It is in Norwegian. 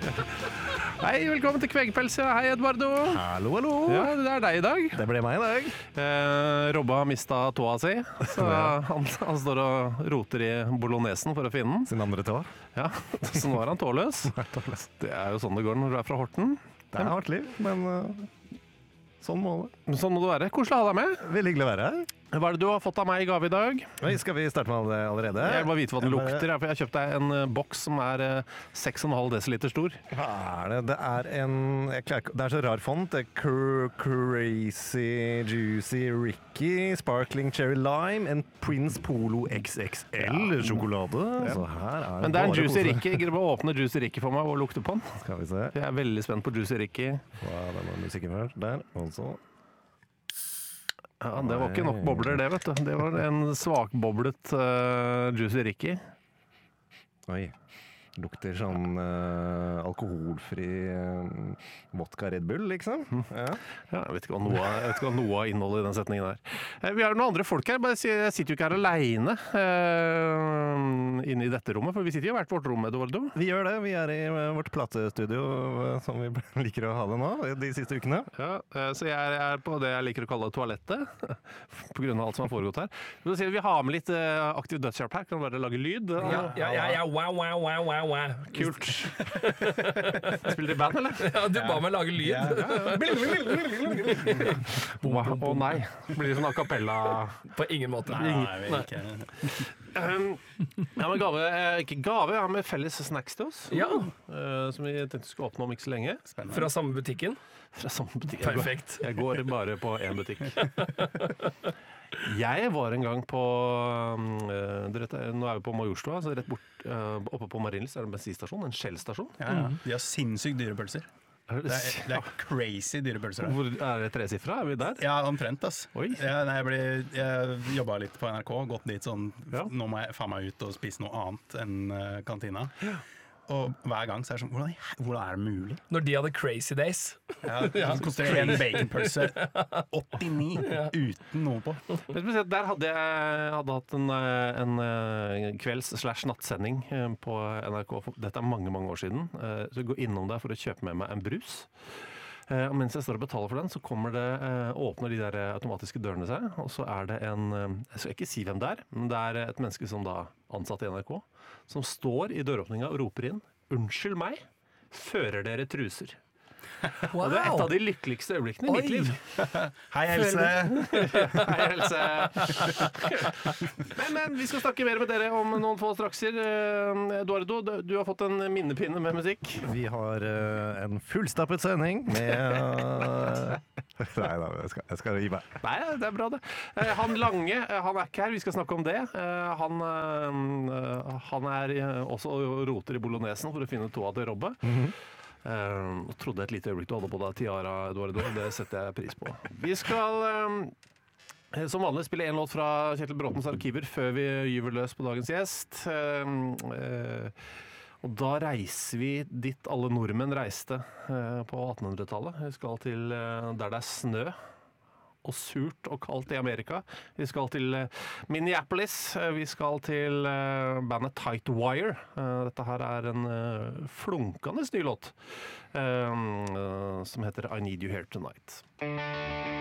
Hei, velkommen til Kveggpels. Hei, Edvardo. Hallo, hallo. Ja, det er deg i dag. Det ble meg i dag. Robbe har mistet tåa si, så han står og roter i bolognesen for å finne den. Sin andre tå. Ja, så nå er han tåløs. Det er jo sånn det går når du er fra Horten. Det er hardt liv, men sånn må det. Sånn må det være. Koselig å ha deg med. Veldig hyggelig å være her. Hva er det du har fått av meg i gave i dag? Oi, skal vi starte med det allerede? Jeg vil bare vite hva den lukter. For jeg har kjøpt deg en boks som er 6,5 desiliter stor. Hva er det? Det er en det er så rar font. Det er Crazy Juicy Ricky, Sparkling Cherry Lime, en Prince Polo XXL sjokolade. Så her er men det er en Juicy Ricky. Jeg bare åpne Juicy Ricky for meg og lukte på den. Skal vi se. Jeg er veldig spent på Juicy Ricky. Hva er denne musikken først? Der, og så... Ja, det var ikke nok bobler det, vet du. Det var en svakboblet Juicy Ricky. Oi. Lukter sånn alkoholfri vodka Red Bull, liksom. Ja. Ja, jeg vet ikke hva noe av innholdet i den setningen er. Vi har noen andre folk her. Jeg sitter jo ikke her alene inne i dette rommet, for vi sitter jo i hvert vårt rom, Eduardo. Vi gjør det. Vi er i vårt platestudio, som vi liker å ha det nå, de siste ukene. Ja, så jeg er på det jeg liker å kalle toalettet, på grunn av alt som har foregått her. Vi har med litt aktiv dødshjelp her. Kan bare lage lyd. Ja, wow. Kult. Spiller du i band, eller? Ja, du ba meg lage lyd. Wow. Å nei. Blir det sånn a cappella? På ingen måte. Nei. Ja, men ikke gave, jeg har med felles snacks til oss. Ja. Som vi tenkte vi skulle åpne om ikke så lenge. Spennende. Fra samme butikken. Fra samme butikk. Perfekt. Jeg går bare på én butikk. Jeg var en gang på nå er vi på Majorstua, så rett bort oppe på Marienlyst er det en bensinstasjon, en Shell-stasjon. Ja. De har sinnssykt dyre pølser. Det er crazy dyre pølser. Hvor er det tresifra? Er vi der? Ja, omtrent, ass. Oi. Jeg jobbet litt på NRK, gått dit sånn, Ja. nå må jeg faen meg ut og spise noe annet enn kantina. Og hver gang så er det sånn, hvordan er det mulig? Når de hadde Crazy Days. Ja, det koster en baconpølse 89 uten noe på. Men spesielt der hadde jeg hatt en kvelds/nattsending på NRK. Dette er mange, mange år siden. Så jeg går innom der for å kjøpe med meg en brus. Og mens jeg står og betaler for den, så åpner de der automatiske dørene seg, og så er det jeg skal ikke si hvem det er, men det er et menneske som da ansatt i NRK, som står i døråpninga og roper inn: "Unnskyld meg, fører dere truser?" Wow. Og det er et av de lykkeligste øyeblikkene i mitt liv. Hei, Else! Hei, Else! Men vi skal snakke mer med dere om noen få strakser. Eduardo, du har fått en minnepinne med musikk. Vi har en fullstappet sending med... Nei da, jeg skal gi meg. Nei, det er bra det. Han Lange, han er ikke her, vi skal snakke om det. Han er også og roter i bolognesen for å finne tåa til Robbe. Og trodde et lite øyeblikk du hadde på deg tiara, Eduardo. Det setter jeg pris på. Vi skal som vanlig spille en låt fra Kjetil Bråtens arkiver før vi gyver løs på dagens gjest. Og da reiser vi dit alle nordmenn reiste på 1800-tallet. Vi skal til der det er snø og surt og kaldt i Amerika. Vi skal til Minneapolis. Vi skal til bandet Tight Wire. Dette her er en flunkende ny låt som heter I Need You Here Tonight.